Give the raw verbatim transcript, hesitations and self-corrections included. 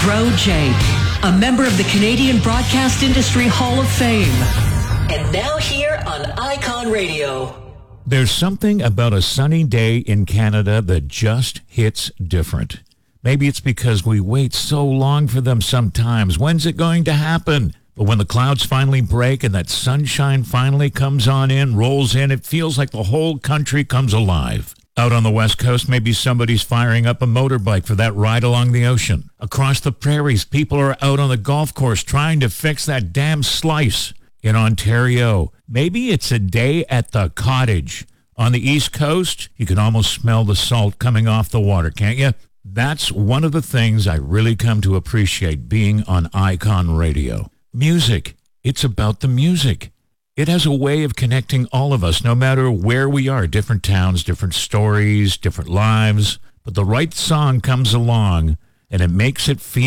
Dro J, a member of the Canadian Broadcast Industry Hall of Fame. And now here on Icon Radio. There's something about a sunny day in Canada that just hits different. Maybe it's because we wait so long for them sometimes. When's it going to happen? But when the clouds finally break and that sunshine finally comes on in, rolls in, it feels like the whole country comes alive. Out on the West Coast, maybe somebody's firing up a motorbike for that ride along the ocean. Across the prairies, people are out on the golf course trying to fix that damn slice. In Ontario, maybe it's a day at the cottage. On the East Coast, you can almost smell the salt coming off the water, can't you? That's one of the things I really come to appreciate being on Icon Radio. Music. It's about the music. It has a way of connecting all of us, no matter where we are, different towns, different stories, different lives. But the right song comes along, and it makes it feel